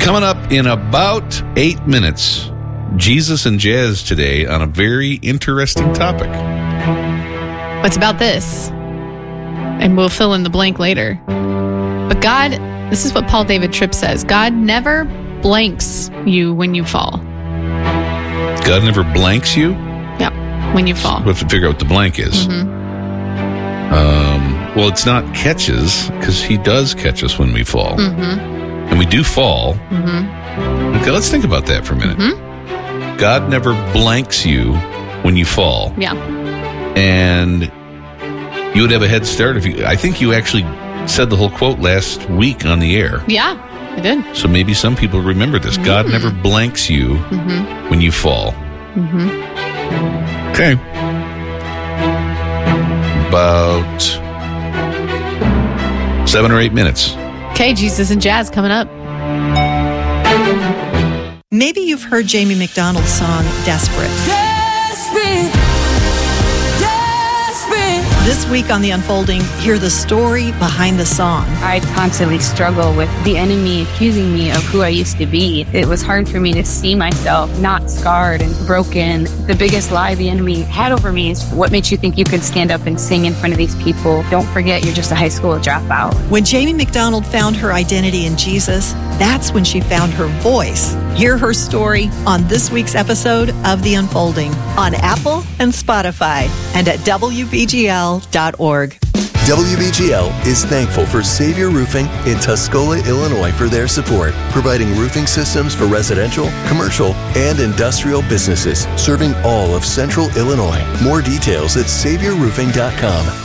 Coming up in about 8 minutes, Jesus and Jazz today on a very interesting topic. What's about this? And we'll fill in the blank later. But God, this is what Paul David Tripp says, God never blanks you when you fall. God never blanks you? Yeah, when you fall. We have to figure out what the blank is. Well, it's not catches, because he does catch us when we fall. And we do fall. Okay, let's think about that for a minute. God never blanks you when you fall. Yeah. And you would have a head start if you... I think you actually said the whole quote last week on the air. Yeah, I did. So maybe some people remember this. God never blanks you when you fall. Okay. About 7 or 8 minutes. Okay, Jesus and Jazz coming up. Maybe you've heard Jamie McDonald's song, Desperate. Desperate, desperate. This week on The Unfolding, hear the story behind the song. I constantly struggle with the enemy accusing me of who I used to be. It was hard for me to see myself not scarred and broken. The biggest lie the enemy had over me is, what makes you think you could stand up and sing in front of these people? Don't forget, you're just a high school dropout. When Jamie McDonald found her identity in Jesus, that's when she found her voice. Hear her story on this week's episode of The Unfolding on Apple and Spotify and at WBGL.org. WBGL is thankful for Savior Roofing in Tuscola, Illinois for their support, providing roofing systems for residential, commercial, and industrial businesses, serving all of Central Illinois. More details at SaviorRoofing.com.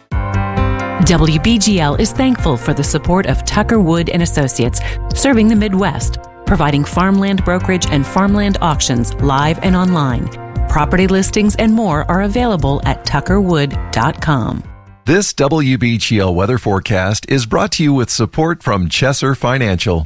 WBGL is thankful for the support of Tucker Wood & Associates, serving the Midwest, providing farmland brokerage and farmland auctions live and online. Property listings and more are available at tuckerwood.com. This WBGL weather forecast is brought to you with support from Chesser Financial.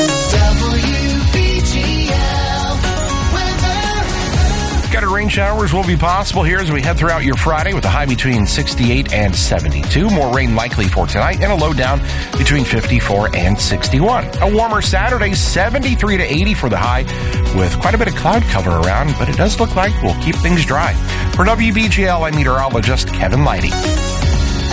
Scattered rain showers will be possible here as we head throughout your Friday with a high between 68 and 72. More rain likely for tonight and a low down between 54 and 61. A warmer Saturday, 73 to 80 for the high with quite a bit of cloud cover around, but it does look like we'll keep things dry. For WBGL, I'm meteorologist Kevin Leidy.